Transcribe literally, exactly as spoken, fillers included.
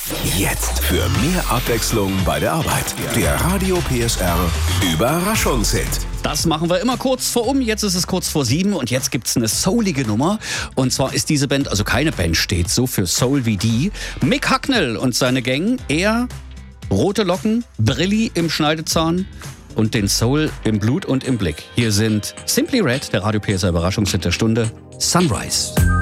Jetzt für mehr Abwechslung bei der Arbeit. Der Radio P S R Überraschungshit. Das machen wir immer kurz vor um. Jetzt ist es kurz vor sieben und jetzt gibt's eine soulige Nummer. Und zwar ist diese Band, also keine Band steht so für Soul wie die. Mick Hucknall und seine Gang. Er, rote Locken, Brilli im Schneidezahn und den Soul im Blut und im Blick. Hier sind Simply Red, der Radio P S R Überraschungshit der Stunde, Sunrise.